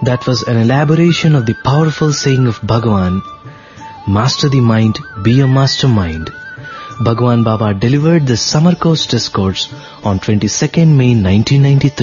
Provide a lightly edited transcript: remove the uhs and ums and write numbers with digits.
That was an elaboration of the powerful saying of Bhagavan, "Master the mind, be a mastermind." Bhagavan Baba delivered the Summer Course Discourse on 22nd May 1993.